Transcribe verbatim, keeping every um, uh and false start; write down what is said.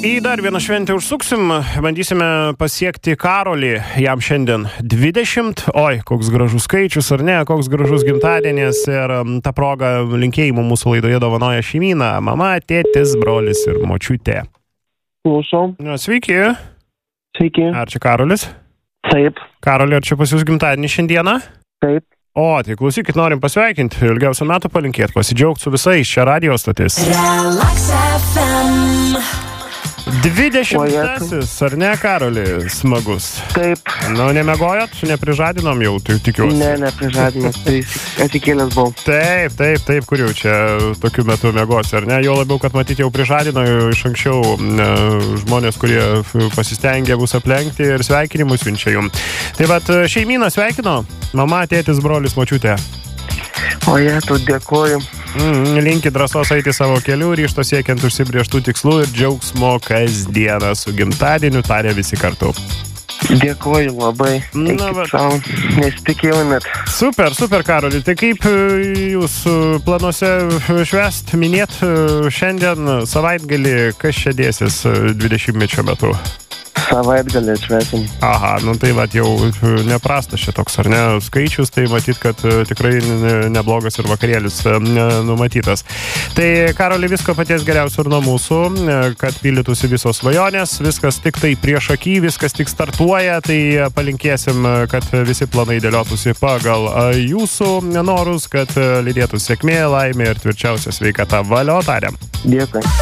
Į dar vieną šventę užsuksim, bandysime pasiekti Karolį, jam šiandien dvidešimt, oi, koks gražus skaičius, ar ne, koks gražus gimtadienis ir ta proga linkėjimų mūsų laidoje dovanoja šeimyna, mama, tėtis, brolis ir močiutė. Klausom. Sveiki. Sveiki. Ar čia Karolis? Taip. Karoli, ar čia pas jūs gimtadienis šiandieną? Taip. O, tai klausykit, norim pasveikinti, ilgiausių metų palinkėti, pasidžiaugti su visais, čia radio stotis. Relax F M. Dvidešimtasis, ar ne, Karoli, smagus? Taip. Nu, nemegojot, neprižadinom jau, tai tikiuosi. Ne, neprižadinom, tai atsikėlęs buvau. Taip, taip, taip, kur jau čia tokiu metu megosi, ar ne? Jo labiau, kad matyti jau prižadino iš anksčiau ne, žmonės, kurie pasistengė bus aplenkti ir sveikinimus siunčia jum. Tai vat šeimyną sveikino, mama, tėtis, brolis, močiutė. O jie, tu dėkoju. Mm, linki drąsos eiti savo keliu, ryžto siekiant užsibrieštų tikslų ir džiaugsmo kasdieną su gimtadieniu tarė visi kartu. Dėkoju labai. Na, bet... Savo, nesitikėjau net. Super, super, Karoli. Tai kaip jūs planuose švęst, minėt šiandien savaitgalį, kas čia dėsis dvidešimtmečio metu? Savaitgalį švęsim. Aha, nu tai vat jau neprastas čia toks, ar ne, skaičius, tai matyt, kad tikrai neblogas ir vakarėlis numatytas. Tai, Karoli, visko paties geriausio ir nuo mūsų, kad pildytųsi visos svajonės, viskas tik tai prieš akį, viskas tik startuoja, tai palinkėsim, kad visi planai dėliotųsi pagal jūsų norus, kad lydėtų sėkmė, laimė ir tvirčiausia sveikata. Valio, tariam. Dėkui.